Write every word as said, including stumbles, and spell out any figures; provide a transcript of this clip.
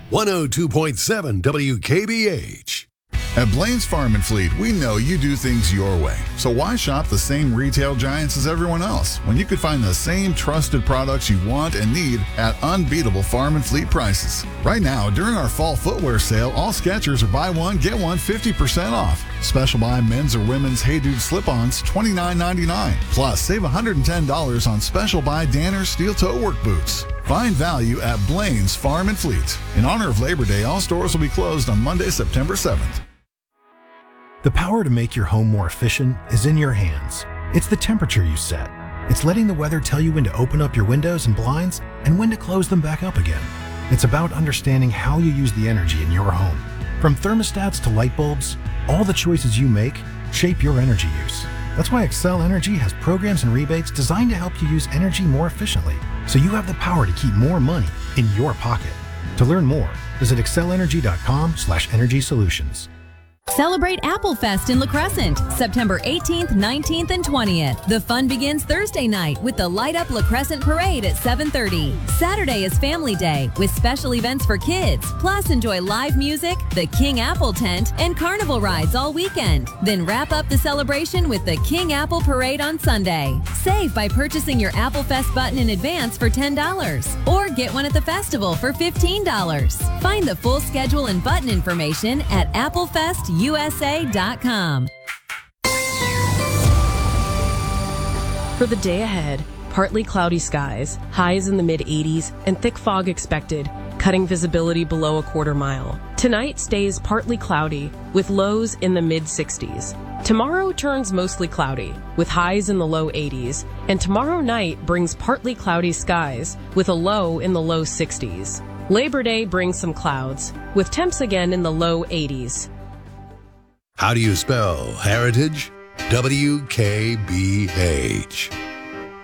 one oh two point seven W K B H. At Blaine's Farm and Fleet, we know you do things your way. So why shop the same retail giants as everyone else when you could find the same trusted products you want and need at unbeatable farm and fleet prices? Right now, during our fall footwear sale, all Skechers are buy one, get one fifty percent off. Special buy men's or women's Hey Dude slip-ons, twenty-nine ninety-nine. Plus, save one hundred ten dollars on special buy Danner steel toe work boots. Find value at Blaine's Farm and Fleet. In honor of Labor Day, all stores will be closed on Monday, September seventh. The power to make your home more efficient is in your hands. It's the temperature you set. It's letting the weather tell you when to open up your windows and blinds and when to close them back up again. It's about understanding how you use the energy in your home. From thermostats to light bulbs, all the choices you make shape your energy use. That's why Xcel Energy has programs and rebates designed to help you use energy more efficiently, so you have the power to keep more money in your pocket. To learn more, visit xcel energy dot com slash energy solutions. Celebrate Apple Fest in La Crescent, September eighteenth, nineteenth, and twentieth. The fun begins Thursday night with the Light Up La Crescent Parade at seven thirty. Saturday is Family Day with special events for kids. Plus, enjoy live music, the King Apple Tent, and carnival rides all weekend. Then wrap up the celebration with the King Apple Parade on Sunday. Save by purchasing your Apple Fest button in advance for ten dollars or get one at the festival for fifteen dollars. Find the full schedule and button information at apple fest u s a dot com. For the day ahead, partly cloudy skies, highs in the mid eighties, and thick fog expected, cutting visibility below a quarter mile. Tonight stays partly cloudy, with lows in the mid sixties. Tomorrow turns mostly cloudy, with highs in the low eighties, and tomorrow night brings partly cloudy skies, with a low in the low sixties. Labor Day brings some clouds, with temps again in the low eighties. How do you spell heritage? W K B H.